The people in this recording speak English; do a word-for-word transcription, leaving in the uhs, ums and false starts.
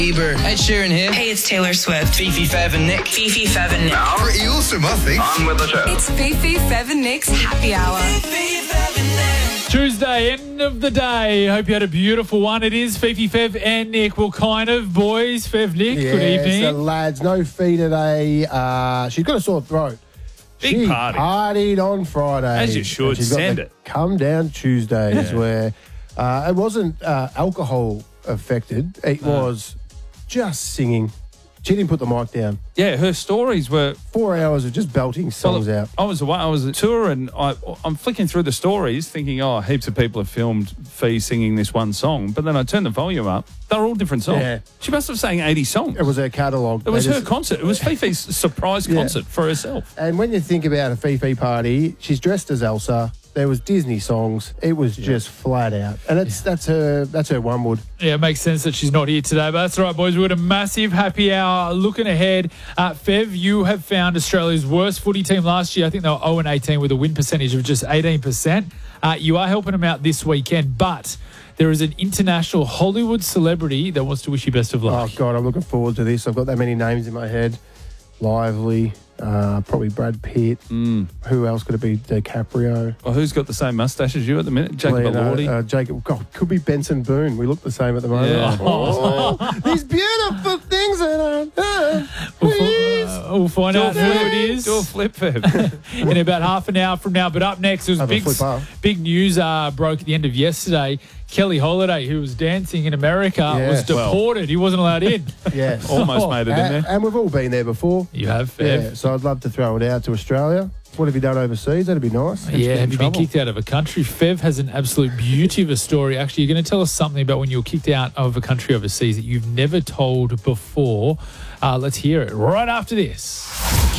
Bieber, Ed Sheeran here. Hey, it's Taylor Swift. Fifi, Fev and Nick. Fifi, Fev and Nick. Pretty awesome, I think. On with the show. It's Fifi, Fev and Nick's Happy Hour. Tuesday, end of the day. Hope you had a beautiful one. It is Fifi, Fev and Nick. Well, kind of, boys. Fev, Nick, Yes, good evening. the lads, no fee today. Uh, she's got a sore throat. Big she party. partied on Friday. As you should. And she's got Send the it. Come down Tuesdays Yeah. where uh, it wasn't uh, alcohol affected. It was just singing. She didn't put the mic down. Yeah, her stories were... Four hours of just belting songs Well, out. I was away. I was at tour, and I, I'm flicking through the stories, thinking, "Oh, heaps of people have filmed Fee singing this one song." But then I turned the volume up; they're all different songs. Yeah. She must have sang eighty songs. It was her catalogue. It was They her just- concert. It was Fifi's surprise Yeah. concert for herself. And when you think about a Fifi party, she's dressed as Elsa. There was Disney songs. It was just flat out, and it's that's her that's her one wood. Yeah, it makes sense that she's not here today, but that's all right, boys. We've got a massive happy hour looking ahead. Uh, Fev, you have found Australia's worst footy team last year. I think they were oh and eighteen with a win percentage of just eighteen percent. Uh, you are helping them out this weekend, but there is an international Hollywood celebrity that wants to wish you best of Oh luck. God, I'm looking forward to this. I've got that many names in my head. Lively, uh, probably Brad Pitt. Mm. Who else could it be? DiCaprio. Well, who's got the same mustache as you at the minute? Jacob Leonardo, Elordi. uh, Jacob. God, could be Benson Boone. We look the same at the moment. Yeah. Oh, these beautiful things that are done. We'll, fi- uh, we'll find out who it is Do a flip, Fev. in about half an hour from now. But up next, there was Have a big, flip up. big news uh, broke at the end of yesterday. Kelly Holiday, who was dancing in America, was Yes. Well. deported. He wasn't allowed in. Yes. Almost made it in and, there. and we've all been there before. You have, Fev. Yeah, so I'd love to throw it out to Australia. What have you done overseas? That'd be nice. Let's Yeah, get in have you been trouble. kicked out of a country? Fev has an absolute beauty of a story. Actually, you're going to tell us something about when you were kicked out of a country overseas that you've never told before. Uh, let's hear it right after this.